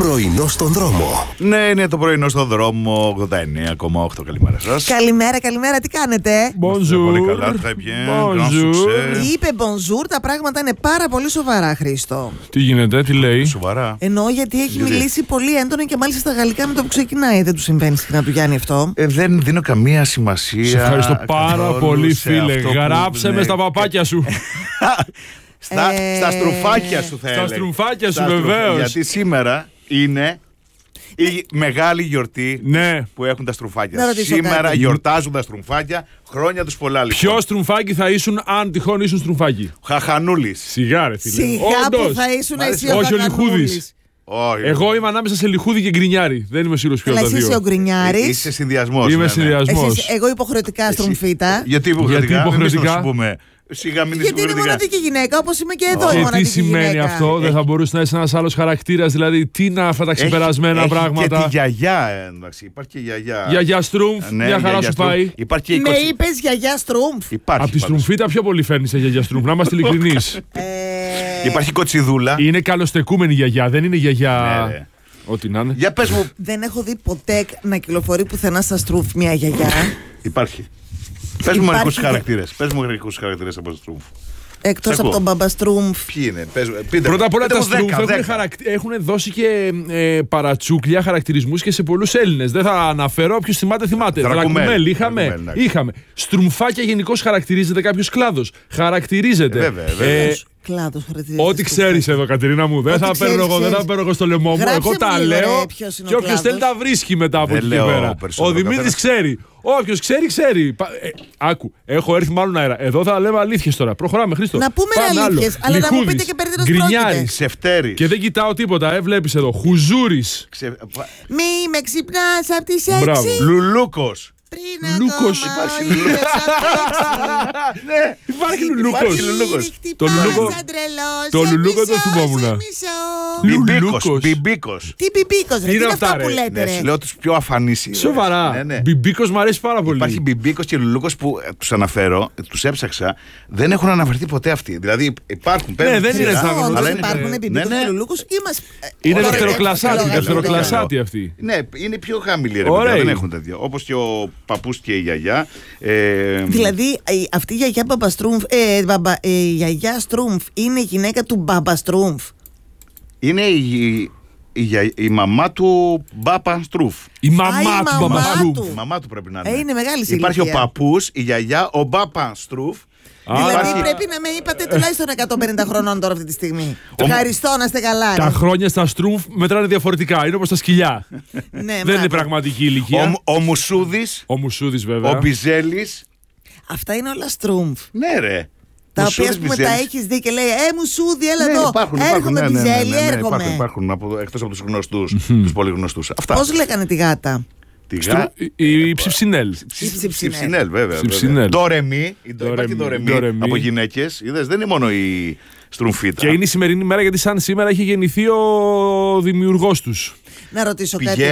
Πρωινό στον δρόμο. Ναι, είναι το πρωινό στον δρόμο 89,8. Καλημέρα σας. Καλημέρα, τι κάνετε? Bonjour. Πολύ καλά, très bien. Grand succès. Είπε bonjour, τα πράγματα είναι πάρα πολύ σοβαρά, Χρήστο. Τι γίνεται, τι λέει? Σοβαρά. Εννοώ γιατί έχει μιλήσει πολύ έντονα και μάλιστα στα γαλλικά με το που ξεκινάει. Δεν του συμβαίνει συχνά του Γιάννη αυτό. Δεν δίνω καμία σημασία. Σε ευχαριστώ πάρα πολύ, φίλε. Γράψε με στα παπάκια σου. Στα στρουφάκια σου θα έλεγα. Στα στρουφάκια σου, βεβαίως. Γιατί σήμερα είναι η μεγάλη γιορτή που έχουν τα στρουφάκια. Σήμερα γιορτάζουν τα στρουφάκια. Χρόνια τους πολλά, λοιπόν. Ποιο στρουφάκι θα ήσουν αν τυχόν ήσουν στρουφάκι? Χαχανούλης. Σιγά, ρε φίλε. Σιγά που θα ήσουν εσύ ο όχι ο Λιχούδης. Εγώ είμαι ανάμεσα σε Λιχούδη και Γκρινιάρη. Δεν είμαι σίγουρος ποιο από τα δύο. Εσύ ο Γκρινιάρης. Είσαι συνδυασμός. Είμαι συνδυασμός. Εγώ υποχρεωτικά στρομφίτα. Γιατί υποχρεωτικά? Σιγά μην γιατί είναι μοναδική γυναίκα, όπως είμαι και εδώ. Και τι σημαίνει αυτό? Δεν θα μπορούσε να είσαι ένας άλλος χαρακτήρας? Δηλαδή, τι είναι αυτά τα ξεπερασμένα πράγματα? Και τη γιαγιά, εντάξει. Υπάρχει και η γιαγιά. Γιαγιά Στρούμφ, μια χαρά σου πάει. Με είπες γιαγιά Στρούμφ? Από τη Στρούμφίτα πιο πολύ φέρνει σε γιαγιά Στρούμφ, να είμαστε ειλικρινείς. Υπάρχει κοτσιδούλα. Είναι καλοστεκούμενη γιαγιά, δεν είναι γιαγιά. Ό,τι να είναι. Για πες μου. Δεν έχω δει ποτέ να κυκλοφορεί πουθενά στα Στρούμφ μια γιαγιά. Υπάρχει. Πες μου μερικούς χαρακτήρες. Από το Στρούμφ. Εκτός από τον Μπαμπα Στρούμφ. Ποιοι είναι? Πρώτα απ' όλα τα Στρούμφ έχουν δώσει και παρατσούκλια χαρακτηρισμούς και σε πολλούς Έλληνες. Δεν θα αναφέρω, όποιος θυμάται. Δρακουμέλ είχαμε. Στρουμφάκια γενικώς χαρακτηρίζεται κάποιος κλάδος. Χαρακτηρίζεται. Κλάδος χαρακτηρίζεται. Ό,τι ξέρεις εδώ, Κατερίνα μου. Δεν θα παίρνω εγώ στο λαιμό μου. Εγώ τα λέω και όποιος θέλει τα βρίσκει μετά από εκεί και πέρα. Ο Δημήτρης ξέρει. Όποιος ξέρει. Άκου, έχω έρθει μάλλον αέρα. Εδώ θα λέμε αλήθειες τώρα. Προχωράμε, Χρήστο. Να πούμε αλήθειες, αλλά να μου πείτε και περί τίνος πρόκειται. Ξεφτέρης. Και δεν κοιτάω τίποτα, βλέπεις εδώ. Χουζούρης. Μη με ξυπνάς απ' τις 6. Λουλούκος. Λουλούκος. Υπάρχει Λουλούκος. Ναι, υπάρχει Λουλούκος. Το Λουλούκο το θυμόμουν. Μπιμπίκος. Τι Μπιμπίκος, ρε, τι είναι αυτά που λέτε, ρε? Λέω τους πιο αφανείς. Σοβαρά. Μπιμπίκος μου αρέσει πάρα πολύ. Υπάρχει Μπιμπίκος και Λουλούκος που τους αναφέρω, τους έψαξα, δεν έχουν αναφερθεί ποτέ αυτοί. Δηλαδή υπάρχουν. Ναι, δεν είναι σταυρό. Υπάρχουν Μπιμπίκος και Λουλούκος. Είναι δευτεροκλασάτη αυτή. Ναι, είναι πιο χαμηλή, δεν έχουν τέτοια. Όπως και ο παππούς και η γιαγιά. Δηλαδή αυτή η γιαγιά η γιαγιά Στρούμφ είναι η γυναίκα του Μπαμπα Στρούμφ. Είναι η μαμά του Μπάπα Στρούφ. Η μαμά του Μπαμπα Στρούμφ. Η μαμά του πρέπει να είναι. Είναι μεγάλη ηλικία. Υπάρχει ο παππούς, η γιαγιά, ο Μπάπα Στρούφ. Δηλαδή πρέπει να με είπατε τουλάχιστον 150 χρονών τώρα αυτή τη στιγμή. Ευχαριστώ, να είστε καλά. Τα χρόνια στα Στρούμφ μετράνε διαφορετικά. Είναι όπως τα σκυλιά. Δεν είναι πραγματική ηλικία. Ο Μουσούδης. Ο Μουσούδης, βέβαια. Ο Μπιζέλης. Αυτά είναι όλα Στρούμφ. Ναι, ρε. Τα οποία που μετά έχεις δει και λέει Μουσούδη, έλα εδώ. Έρχομαι, Μπιζέλη, έρχομαι. Υπάρχουν εκτός από τους γνωστούς, τους πολύ γνωστούς. Πώς λέγανε τη γάτα? Η Ψιψινέλ. Η Ψιψινέλ, βέβαια. Ντορεμί. Υπάρχει Ντορεμί από γυναίκες. Είδες, δεν είναι μόνο η Στρουμφίτα. Και είναι η σημερινή μέρα γιατί σαν σήμερα έχει γεννηθεί ο δημιουργός τους. Να ρωτήσω κάτι.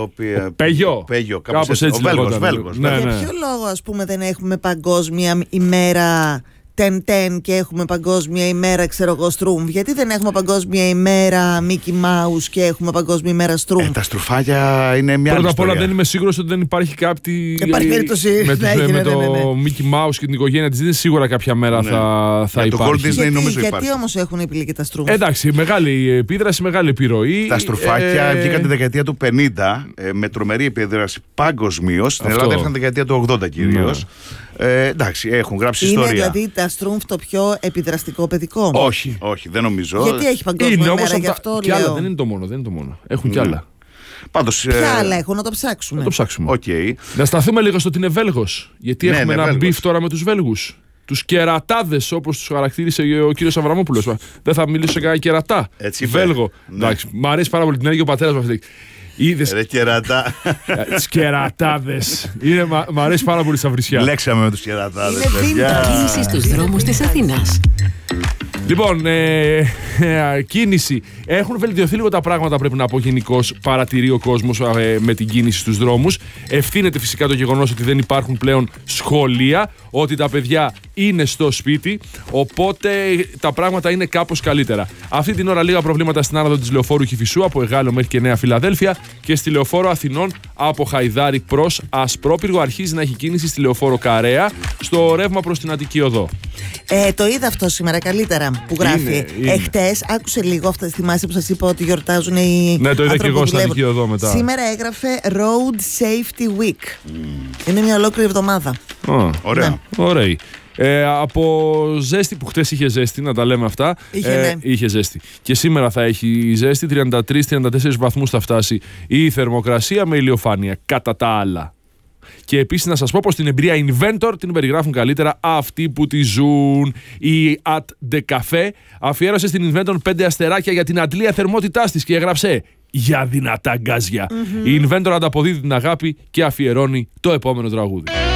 Πέγιο. Κάπως έτσι Βέλγος. Για ποιο λόγο, ας πούμε, δεν έχουμε παγκόσμια ημέρα Τεν και έχουμε παγκόσμια ημέρα, ξέρω εγώ, Στρούμφ? Γιατί δεν έχουμε παγκόσμια ημέρα Μίκι Μάους και έχουμε παγκόσμια ημέρα Στρούμφ? Τα στρουφάκια είναι μια άλλη. Πρώτα απ' όλα δεν είμαι σίγουρος ότι δεν υπάρχει κάτι. Υπάρχει περίπτωση με το Μίκι Μάους και την οικογένεια της. Δεν είναι σίγουρα κάποια μέρα θα υπάρχει. Γιατί όμως έχουν επιλεγεί και τα Στρούμφ? Εντάξει, μεγάλη επίδραση, μεγάλη επιρροή. Τα στρουφάκια βγήκαν τη δεκαετία του 50 με τρομερή επίδραση παγκοσμίως. Στην Ελλάδα έρχαν τη δεκαετία του 80 κυρίως. Εντάξει, έχουν γράψει ιστορία. Είναι δηλαδή τα Στρούμφ το πιο επιδραστικό παιδικό? Όχι, δεν νομίζω. Γιατί έχει παγκόσμια ημέρα, γι' αυτό και λέω. Άλλα, δεν είναι το μόνο. Έχουν κι άλλα. Πάντως, ποια άλλα έχουν, να το ψάξουμε. Να το ψάξουμε. Okay. Να σταθούμε λίγο στο ότι είναι Βέλγος. Γιατί έχουμε ένα μπιφ τώρα με τους Βέλγους. Τους κερατάδες, όπως τους χαρακτήρισε ο κύριος Αβραμόπουλος. Δεν θα μιλήσω σε κανένα κερατά. Βέλγο. Εντάξει, μ' αρέσει πάρα πολύ, την έλεγε ο πατέρας μου αυτή. Ρε κερατά. Τις κερατάδες. Μ' αρέσει πάρα πολύ στα βρισιά. Λέξαμε με τους κερατάδες. Κίνηση στους δρόμους της Αθήνας. Λοιπόν, κίνηση. Έχουν βελτιωθεί λίγο τα πράγματα, πρέπει να πω γενικώς. Παρατηρεί ο κόσμος με την κίνηση στους δρόμους. Ευθύνεται φυσικά το γεγονός ότι δεν υπάρχουν πλέον σχολεία, ότι τα παιδιά είναι στο σπίτι, οπότε τα πράγματα είναι κάπως καλύτερα. Αυτή την ώρα λίγα προβλήματα στην άνοδο της Λεωφόρου Κηφισού από Εγάλεο μέχρι και Νέα Φιλαδέλφια και στη Λεωφόρο Αθηνών από Χαϊδάρη προς Ασπρόπυργο. Αρχίζει να έχει κίνηση στη Λεωφόρο Καρέα στο ρεύμα προς την Αττική Οδό. Το είδα αυτό σήμερα καλύτερα που γράφει. Χτες άκουσε λίγο αυτά, θυμάσαι που σας είπα ότι γιορτάζουν οι. Ναι, το είδα και εγώ στην Αττική Οδό μετά. Σήμερα έγραφε Road Safety Week. Είναι μια ολόκληρη εβδομάδα. Ωραία. Ναι. Ωραία. Από ζέστη που χτες είχε ζέστη, να τα λέμε αυτά. Είχε ζέστη. Και σήμερα θα έχει ζέστη, 33-34 βαθμούς θα φτάσει η θερμοκρασία με ηλιοφάνεια. Κατά τα άλλα. Και επίσης να σας πω πως την εμπειρία Inventor την περιγράφουν καλύτερα αυτοί που τη ζουν. Η At The Cafe αφιέρωσε στην Inventor 5 αστεράκια για την αντλία θερμότητάς της και έγραψε «Για δυνατά γκάζια». Η Inventor ανταποδίδει την αγάπη και αφιερώνει το επόμενο τραγούδι.